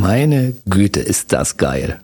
Meine Güte, ist das geil.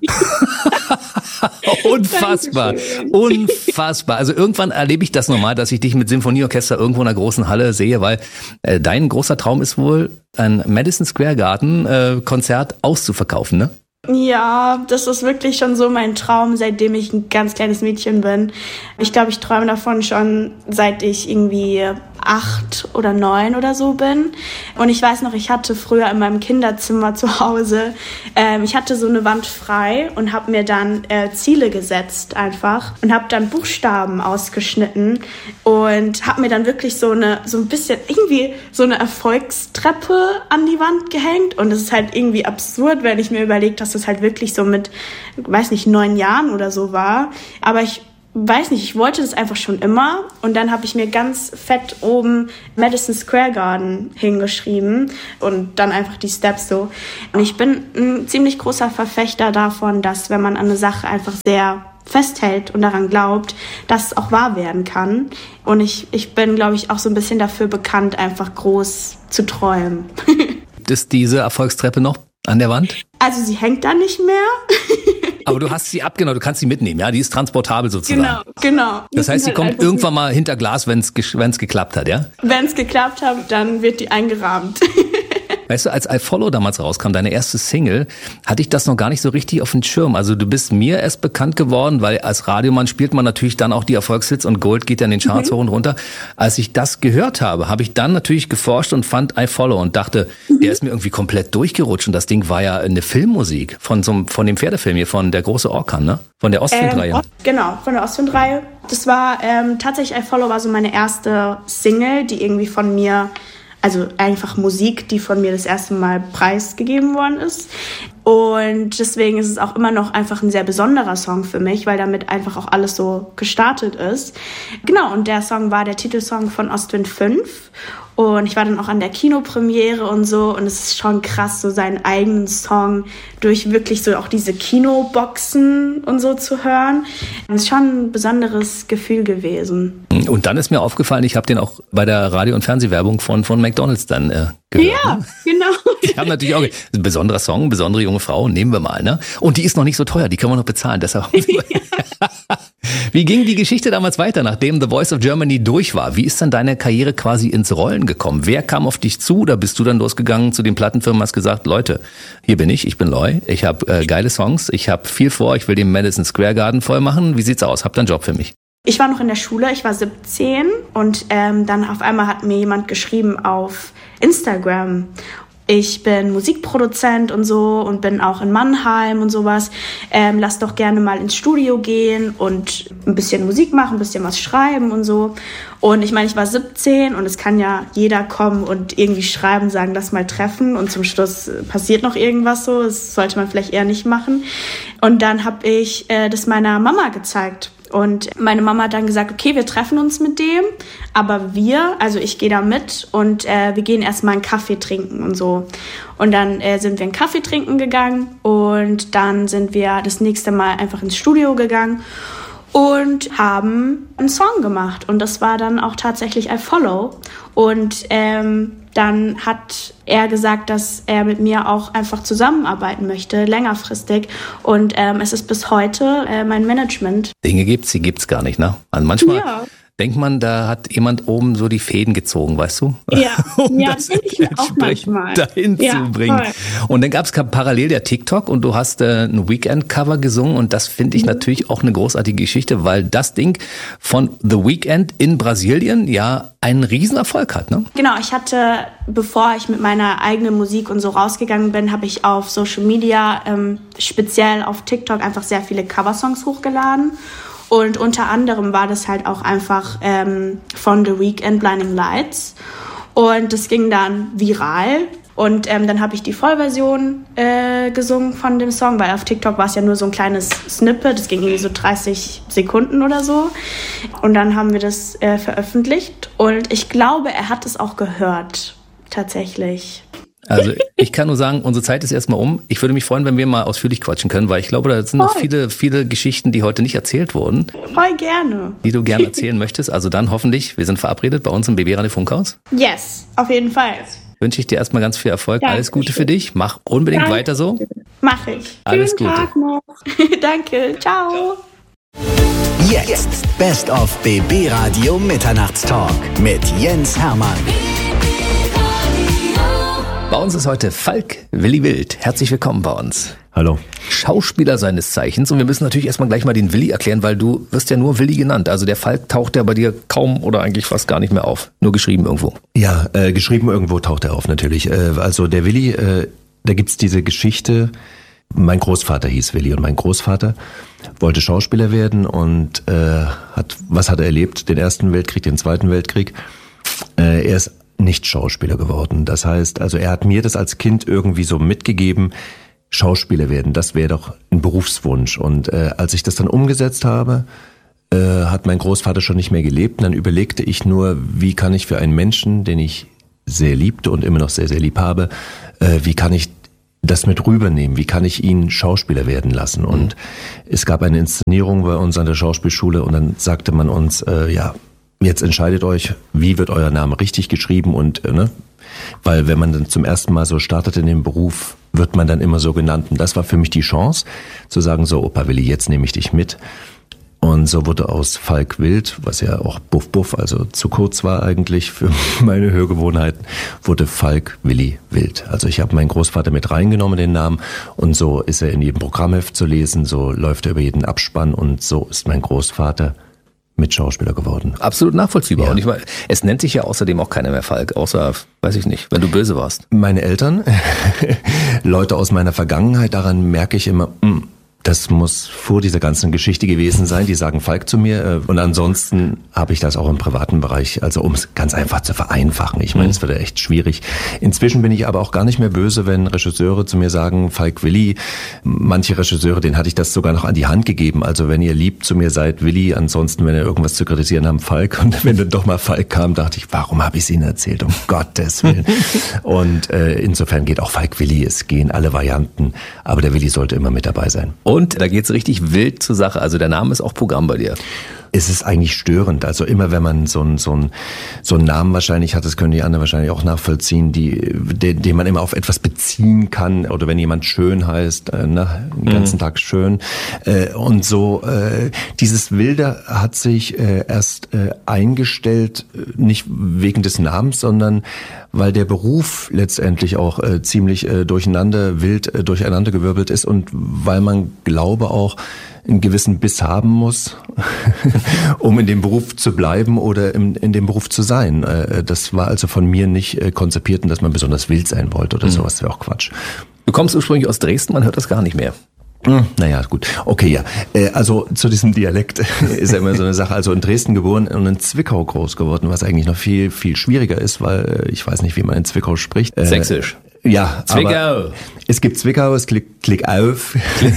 Unfassbar, unfassbar. Also irgendwann erlebe ich das nochmal, dass ich dich mit Symphonieorchester irgendwo in einer großen Halle sehe, weil dein großer Traum ist wohl, ein Madison Square Garden Konzert auszuverkaufen, ne? Ja, das ist wirklich schon so mein Traum, seitdem ich ein ganz kleines Mädchen bin. Ich glaube, ich träume davon schon, seit ich irgendwie 8 oder 9 oder so bin. Und ich weiß noch, ich hatte früher in meinem Kinderzimmer zu Hause, ich hatte so eine Wand frei und habe mir dann Ziele gesetzt einfach und habe dann Buchstaben ausgeschnitten und habe mir dann wirklich so ein bisschen irgendwie so eine Erfolgstreppe an die Wand gehängt. Und es ist halt irgendwie absurd, wenn ich mir überlege, dass das halt wirklich so mit, weiß nicht, 9 Jahren oder so war. Aber ich weiß nicht, ich wollte das einfach schon immer. Und dann habe ich mir ganz fett oben Madison Square Garden hingeschrieben und dann einfach die Steps so. Und ich bin ein ziemlich großer Verfechter davon, dass wenn man an eine Sache einfach sehr festhält und daran glaubt, dass es auch wahr werden kann. Und ich bin, glaube ich, auch so ein bisschen dafür bekannt, einfach groß zu träumen. Ist diese Erfolgstreppe noch an der Wand? Also sie hängt da nicht mehr. Aber du hast sie abgenommen, du kannst sie mitnehmen, ja? Die ist transportabel sozusagen. Genau. Das heißt, sie kommt irgendwann mal hinter Glas, wenn es geklappt hat, ja? Wenn es geklappt hat, dann wird die eingerahmt. Weißt du, als I Follow damals rauskam, deine erste Single, hatte ich das noch gar nicht so richtig auf dem Schirm. Also du bist mir erst bekannt geworden, weil als Radiomann spielt man natürlich dann auch die Erfolgshits und Gold geht ja in den Charts hoch und runter. Als ich das gehört habe ich dann natürlich geforscht und fand I Follow und dachte, der ist mir irgendwie komplett durchgerutscht. Und das Ding war ja eine Filmmusik von dem Pferdefilm hier, von Der große Orkan, ne? Von der Ostwindreihe. Genau, von der Ostwindreihe. Das war tatsächlich, I Follow war so meine erste Single, die irgendwie von mir, also einfach Musik, die von mir das erste Mal preisgegeben worden ist. Und deswegen ist es auch immer noch einfach ein sehr besonderer Song für mich, weil damit einfach auch alles so gestartet ist. Genau, und der Song war der Titelsong von Ostwind 5. Und ich war dann auch an der Kinopremiere und so. Und es ist schon krass, so seinen eigenen Song durch wirklich so auch diese Kinoboxen und so zu hören. Das ist schon ein besonderes Gefühl gewesen. Und dann ist mir aufgefallen, ich habe den auch bei der Radio- und Fernsehwerbung von McDonald's dann gehört. Ja, ne? Genau. Die haben natürlich auch ein besonderer Song, besondere junge Frau, nehmen wir mal, ne? Und die ist noch nicht so teuer, die können wir noch bezahlen, deshalb. Wie ging die Geschichte damals weiter, nachdem The Voice of Germany durch war? Wie ist dann deine Karriere quasi ins Rollen gekommen? Wer kam auf dich zu? Oder bist du dann losgegangen zu den Plattenfirmen, hast gesagt, Leute, hier bin ich bin Loy, ich habe geile Songs, ich habe viel vor, ich will den Madison Square Garden voll machen. Wie sieht's aus? Habt ihr einen Job für mich? Ich war noch in der Schule, ich war 17 und dann auf einmal hat mir jemand geschrieben auf Instagram. Ich bin Musikproduzent und so und bin auch in Mannheim und sowas. Lass doch gerne mal ins Studio gehen und ein bisschen Musik machen, ein bisschen was schreiben und so. Und ich meine, ich war 17 und es kann ja jeder kommen und irgendwie schreiben, sagen, lass mal treffen. Und zum Schluss passiert noch irgendwas so. Das sollte man vielleicht eher nicht machen. Und dann habe ich das meiner Mama gezeigt. Und meine Mama hat dann gesagt, okay, wir treffen uns mit dem, aber also ich gehe da mit und wir gehen erstmal einen Kaffee trinken und so. Und dann sind wir einen Kaffee trinken gegangen und dann sind wir das nächste Mal einfach ins Studio gegangen und haben einen Song gemacht. Und das war dann auch tatsächlich I Follow. Und dann hat er gesagt, dass er mit mir auch einfach zusammenarbeiten möchte, längerfristig. Und es ist bis heute mein Management. Dinge gibt's, die gibt's gar nicht, ne? Also manchmal denkt man, da hat jemand oben so die Fäden gezogen, weißt du? Ja, das denke ich mir auch manchmal. Dahin zu bringen. Voll. Und dann gab's parallel der TikTok und du hast ein Weekend-Cover gesungen und das finde ich natürlich auch eine großartige Geschichte, weil das Ding von The Weeknd in Brasilien ja einen Riesenerfolg hat, ne? Genau, ich hatte, bevor ich mit meiner eigenen Musik und so rausgegangen bin, habe ich auf Social Media, speziell auf TikTok, einfach sehr viele Coversongs hochgeladen. Und unter anderem war das halt auch einfach von The Weeknd, Blinding Lights. Und das ging dann viral. Und dann habe ich die Vollversion gesungen von dem Song, weil auf TikTok war es ja nur so ein kleines Snippet. Das ging irgendwie so 30 Sekunden oder so. Und dann haben wir das veröffentlicht. Und ich glaube, er hat es auch gehört, tatsächlich. Also ich kann nur sagen, unsere Zeit ist erstmal um. Ich würde mich freuen, wenn wir mal ausführlich quatschen können, weil ich glaube, da sind noch viele Geschichten, die heute nicht erzählt wurden. Voll gerne. Die du gerne erzählen möchtest. Also dann hoffentlich, wir sind verabredet bei uns im BB Radio Funkhaus. Yes, auf jeden Fall. wünsche ich dir erstmal ganz viel Erfolg. Dankeschön. Alles Gute für dich. Mach unbedingt weiter so. Mach ich. Alles Schönen Gute. Tag noch. Danke. Ciao. Jetzt Best of BB Radio Mitternachtstalk mit Jens Hermann. Bei uns ist heute Falk Willi Wild. Herzlich willkommen bei uns. Hallo. Schauspieler seines Zeichens. Und wir müssen natürlich erstmal gleich mal den Willi erklären, weil du wirst ja nur Willi genannt. Also der Falk taucht ja bei dir kaum oder eigentlich fast gar nicht mehr auf. Nur geschrieben irgendwo. Ja, geschrieben irgendwo taucht er auf natürlich. Also der Willi, da gibt's diese Geschichte. Mein Großvater hieß Willi und mein Großvater wollte Schauspieler werden und was hat er erlebt? Den Ersten Weltkrieg, den Zweiten Weltkrieg. Er ist nicht Schauspieler geworden. Das heißt, also er hat mir das als Kind irgendwie so mitgegeben, Schauspieler werden, das wäre doch ein Berufswunsch. Und als ich das dann umgesetzt habe, hat mein Großvater schon nicht mehr gelebt. Und dann überlegte ich nur, wie kann ich für einen Menschen, den ich sehr liebte und immer noch sehr, sehr lieb habe, wie kann ich das mit rübernehmen? Wie kann ich ihn Schauspieler werden lassen? Und es gab eine Inszenierung bei uns an der Schauspielschule und dann sagte man uns, jetzt entscheidet euch, wie wird euer Name richtig geschrieben und weil wenn man dann zum ersten Mal so startet in dem Beruf, wird man dann immer so genannt. Und das war für mich die Chance, zu sagen, so Opa Willi, jetzt nehme ich dich mit. Und so wurde aus Falk Wild, was ja auch Buff Buff, also zu kurz war eigentlich für meine Hörgewohnheiten, wurde Falk Willi Wild. Also ich habe meinen Großvater mit reingenommen, den Namen, und so ist er in jedem Programmheft zu lesen, so läuft er über jeden Abspann und so ist mein Großvater Mitschauspieler geworden. Absolut nachvollziehbar. Ja. Und ich meine, es nennt sich ja außerdem auch keiner mehr Falk, außer, weiß ich nicht, wenn du böse warst. Meine Eltern, Leute aus meiner Vergangenheit, daran merke ich immer, das muss vor dieser ganzen Geschichte gewesen sein. Die sagen Falk zu mir. Und ansonsten habe ich das auch im privaten Bereich, also um es ganz einfach zu vereinfachen. Ich meine, es wird ja echt schwierig. Inzwischen bin ich aber auch gar nicht mehr böse, wenn Regisseure zu mir sagen, Falk Willi. Manche Regisseure, denen hatte ich das sogar noch an die Hand gegeben. Also wenn ihr lieb zu mir seid, Willi. Ansonsten, wenn ihr irgendwas zu kritisieren habt, Falk. Und wenn dann doch mal Falk kam, dachte ich, warum habe ich es Ihnen erzählt? Um Gottes Willen. Und insofern geht auch Falk Willi. Es gehen alle Varianten. Aber der Willi sollte immer mit dabei sein. Und da geht's richtig wild zur Sache. Also der Name ist auch Programm bei dir. Es ist eigentlich störend. Also immer wenn man so einen Namen wahrscheinlich hat, das können die anderen wahrscheinlich auch nachvollziehen, den man immer auf etwas beziehen kann. Oder wenn jemand schön heißt, den ganzen Tag schön. Und so dieses Wilde hat sich erst eingestellt, nicht wegen des Namens, sondern weil der Beruf letztendlich auch ziemlich durcheinandergewirbelt ist und weil man, glaube auch, einen gewissen Biss haben muss, um in dem Beruf zu bleiben oder in dem Beruf zu sein. Das war also von mir nicht konzipiert, dass man besonders wild sein wollte oder sowas, wäre auch Quatsch. Du kommst ursprünglich aus Dresden, man hört das gar nicht mehr. Naja, gut. Okay, ja. Also zu diesem Dialekt ist ja immer so eine Sache. Also in Dresden geboren und in Zwickau groß geworden, was eigentlich noch viel, viel schwieriger ist, weil ich weiß nicht, wie man in Zwickau spricht. Sächsisch. Ja, Zwickau. Aber es gibt Zwickau, es Klick auf.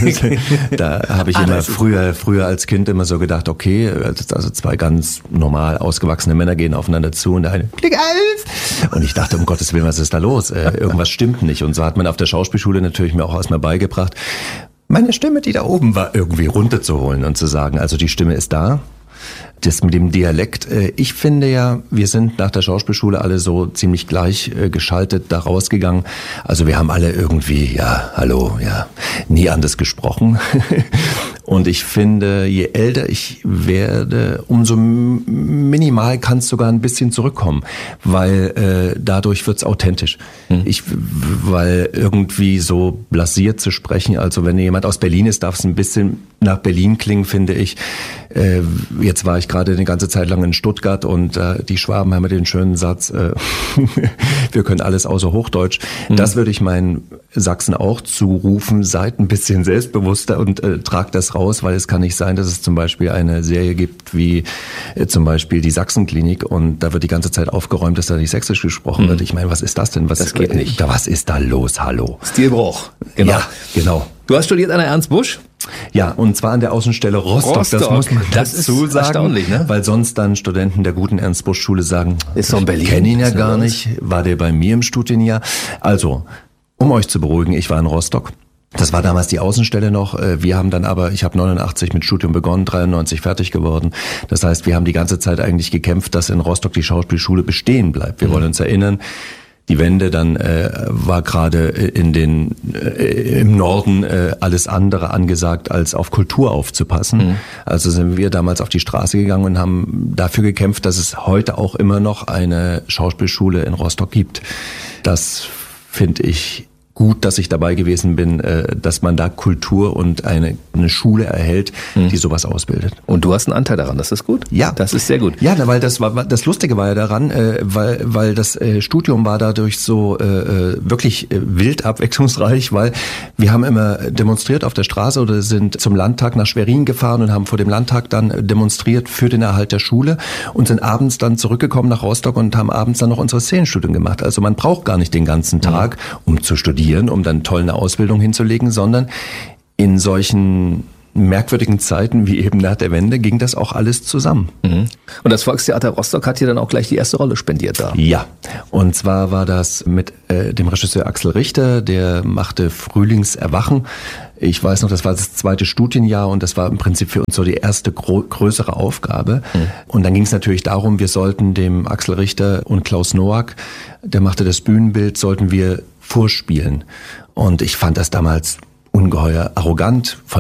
Da habe ich immer früher als Kind immer so gedacht, okay, also zwei ganz normal ausgewachsene Männer gehen aufeinander zu und der eine Klick auf. Und ich dachte, um Gottes Willen, was ist da los? Irgendwas stimmt nicht. Und so hat man auf der Schauspielschule natürlich mir auch erstmal beigebracht, meine Stimme, die da oben war, irgendwie runterzuholen und zu sagen, also die Stimme ist da. Das mit dem Dialekt, ich finde ja, wir sind nach der Schauspielschule alle so ziemlich gleich geschaltet da rausgegangen. Also wir haben alle irgendwie, nie anders gesprochen. Und ich finde, je älter ich werde, umso minimal kann es sogar ein bisschen zurückkommen, weil dadurch wird's authentisch. Weil irgendwie so blasiert zu sprechen, also wenn jemand aus Berlin ist, darf es ein bisschen nach Berlin klingen, finde ich. Jetzt war ich gerade eine ganze Zeit lang in Stuttgart und die Schwaben haben ja den schönen Satz, wir können alles außer Hochdeutsch. Das würde ich meinen Sachsen auch zurufen, seid ein bisschen selbstbewusster und tragt das raus, weil es kann nicht sein, dass es zum Beispiel eine Serie gibt wie zum Beispiel die Sachsenklinik und da wird die ganze Zeit aufgeräumt, dass da nicht sächsisch gesprochen wird. Ich meine, was ist das denn? Das geht nicht. Was ist da los? Hallo. Stilbruch. Genau. Ja, genau. Du hast studiert an der Ernst Busch? Ja, und zwar an der Außenstelle Rostock. Das muss man dazu sagen, erstaunlich, ne? Weil sonst dann Studenten der guten Ernst-Busch-Schule sagen, ist doch in Berlin. Ich kenne ihn ja gar nicht, war der bei mir im Studienjahr. Also, um euch zu beruhigen, ich war in Rostock. Das war damals die Außenstelle noch. Wir haben dann aber, ich habe 89 mit Studium begonnen, 93 fertig geworden. Das heißt, wir haben die ganze Zeit eigentlich gekämpft, dass in Rostock die Schauspielschule bestehen bleibt. Wir wollen uns erinnern, die Wende, dann war gerade im Norden alles andere angesagt, als auf Kultur aufzupassen. Also sind wir damals auf die Straße gegangen und haben dafür gekämpft, dass es heute auch immer noch eine Schauspielschule in Rostock gibt. Das finde ich gut, dass ich dabei gewesen bin, dass man da Kultur und eine Schule erhält, die sowas ausbildet. Und du hast einen Anteil daran, das ist gut? Ja. Das ist sehr gut. Ja, weil das Lustige war ja daran, weil das Studium war dadurch so wirklich wild abwechslungsreich, weil wir haben immer demonstriert auf der Straße oder sind zum Landtag nach Schwerin gefahren und haben vor dem Landtag dann demonstriert für den Erhalt der Schule und sind abends dann zurückgekommen nach Rostock und haben abends dann noch unsere Szenenstudium gemacht. Also man braucht gar nicht den ganzen Tag, um zu studieren, um dann toll eine Ausbildung hinzulegen, sondern in solchen merkwürdigen Zeiten wie eben nach der Wende ging das auch alles zusammen. Und das Volkstheater Rostock hat dir dann auch gleich die erste Rolle spendiert da. Ja, und zwar war das mit dem Regisseur Axel Richter, der machte Frühlingserwachen. Ich weiß noch, das war das 2. Studienjahr und das war im Prinzip für uns so die erste größere Aufgabe. Und dann ging es natürlich darum, wir sollten dem Axel Richter und Klaus Noack, der machte das Bühnenbild, sollten wir vorspielen. Und ich fand das damals ungeheuer arrogant von